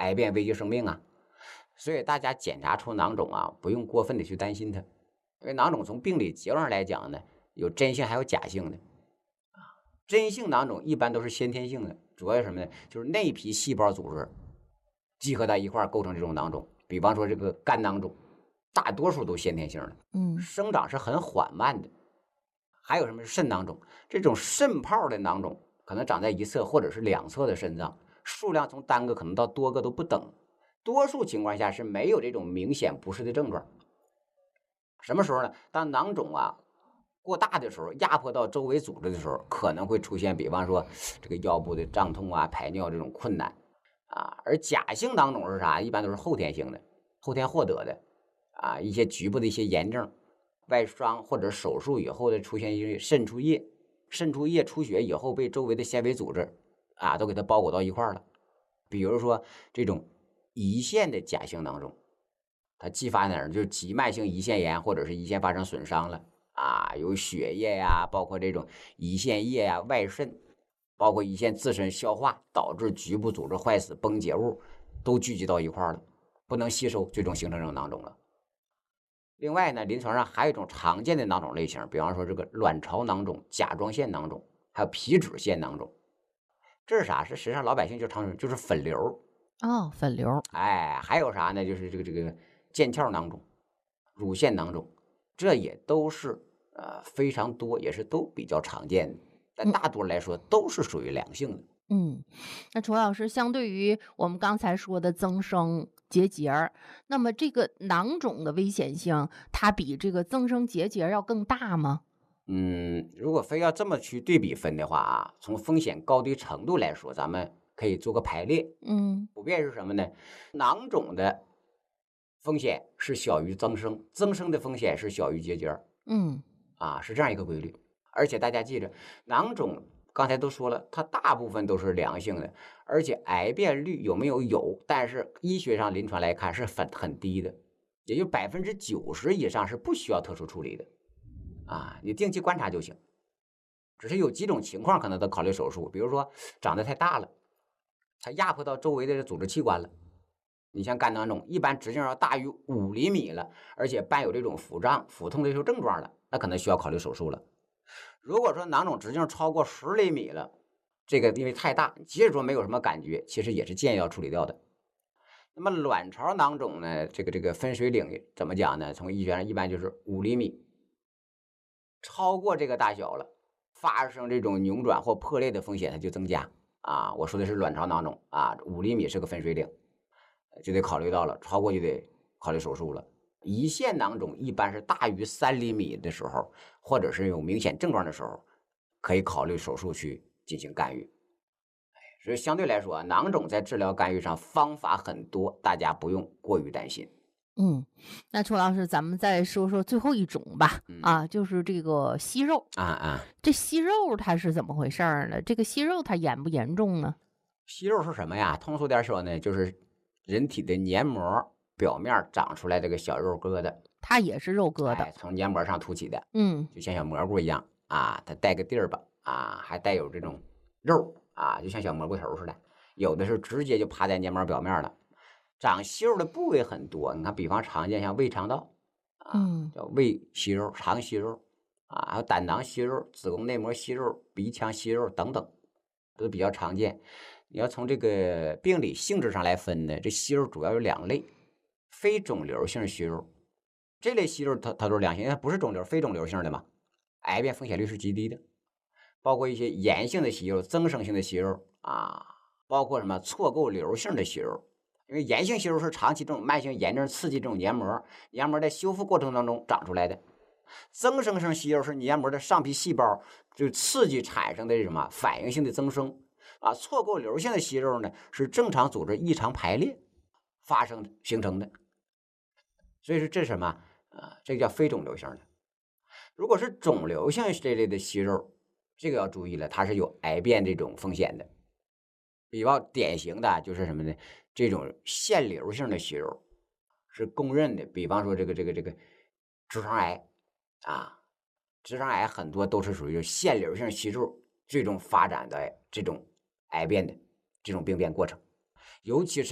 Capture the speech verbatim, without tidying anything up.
癌变危及生命啊。所以大家检查出囊肿啊，不用过分的去担心它，因为囊肿从病理结构上来讲呢，有真性还有假性的。真性囊肿一般都是先天性的，主要是什么呢？就是内皮细胞组织集合在一块儿构成这种囊肿。比方说这个肝囊肿，大多数都先天性的， 嗯， 生长是很缓慢的。还有什么是肾囊肿？这种肾泡的囊肿可能长在一侧或者是两侧的肾脏，数量从单个可能到多个都不等。多数情况下是没有这种明显不适的症状。什么时候呢？当囊肿啊过大的时候，压迫到周围组织的时候，可能会出现，比方说这个腰部的胀痛啊、排尿这种困难啊。而假性囊肿是啥？一般都是后天性的，后天获得的啊，一些局部的一些炎症、外伤或者手术以后的出现一些渗出液，渗出液出血以后被周围的纤维组织啊都给它包裹到一块了。比如说这种胰腺的假性囊肿，它继发哪儿？就是急慢性胰腺炎或者是胰腺发生损伤了。啊，有血液呀，包括这种胰腺液呀、外渗，包括胰腺自身消化，导致局部组织坏死、崩解物都聚集到一块了，不能吸收，最终形成这种囊肿了。另外呢，临床上还有一种常见的囊肿类型，比方说这个卵巢囊肿、甲状腺囊肿，还有皮脂腺囊肿。这是啥？是实际上老百姓就常说就是粉瘤。 哦，粉瘤。 哎，还有啥呢？就是这个这个腱鞘囊肿、乳腺囊肿。这也都是呃非常多，也是都比较常见的，但大多来说都是属于良性的。 嗯，那楚老师，相对于我们刚才说的增生结节儿，那么这个囊肿的危险性，它比这个增生结节要更大吗？ 嗯，如果非要这么去对比分的话啊，从风险高低程度来说，咱们可以做个排列。 嗯普遍是什么呢？囊肿的风险是小于增生，增生的风险是小于结节儿。 嗯啊，是这样一个规律。而且大家记着，囊肿刚才都说了，它大部分都是良性的，而且癌变率有没有有，但是医学上临床来看是很很低的，也就百分之九十以上是不需要特殊处理的啊，你定期观察就行。只是有几种情况可能得考虑手术，比如说长得太大了，它压迫到周围的组织器官了。你像肝囊肿，一般直径要大于五厘米了，而且伴有这种腹胀、腹痛的这种症状了，那可能需要考虑手术了。如果说囊肿直径超过十厘米了，这个因为太大，即使说没有什么感觉，其实也是建议要处理掉的。那么卵巢囊肿呢，这个这个分水岭怎么讲呢？从医学上一般就是五厘米，超过这个大小了，发生这种扭转或破裂的风险它就增加啊。我说的是卵巢囊肿啊，五厘米是个分水岭。就得考虑到了，超过就得考虑手术了。胰腺囊肿一般是大于三厘米的时候，或者是有明显症状的时候，可以考虑手术去进行干预。所以相对来说，囊肿在治疗干预上方法很多，大家不用过于担心。 嗯，那楚老师，咱们再说说最后一种吧。 嗯啊，就是这个息肉。 啊啊， 这息肉它是怎么回事儿呢？这个息肉它严不严重呢？ 息肉是什么呀？通俗点说呢，就是人体的黏膜表面长出来这个小肉疙瘩， 它也是肉疙瘩。 哎，从黏膜上凸起的， 嗯就像小蘑菇一样啊，它带个地儿吧，啊，还带有这种肉啊，就像小蘑菇头似的。有的是直接就趴在黏膜表面了。长息肉的部位很多，你看，比方常见像胃肠道啊， 嗯叫胃息肉、肠息肉啊，还有胆囊息肉、子宫内膜息肉、鼻腔息肉等等，都比较常见。你要从这个病理性质上来分呢，这息肉主要有两类：非肿瘤性息肉，这类息肉它它都是良性，因为它不是肿瘤，非肿瘤性的嘛，癌变风险率是极低的。包括一些炎性的息肉、增生性的息肉啊，包括什么错构瘤性的息肉。因为炎性息肉是长期这种慢性炎症刺激这种黏膜，黏膜在修复过程当中长出来的。增生性息肉是黏膜的上皮细胞就刺激产生的什么反应性的增生啊。错构瘤性的息肉呢，是正常组织异常排列发生形成的。所以说这是什么啊？这个叫非肿瘤性的。如果是肿瘤性这类的息肉，这个要注意了，它是有癌变这种风险的。比较典型的就是什么呢？这种腺瘤性的息肉是公认的，比方说这个这个这个直肠癌啊，直肠癌很多都是属于腺瘤性息肉最终发展的这种癌变的这种病变过程，尤其是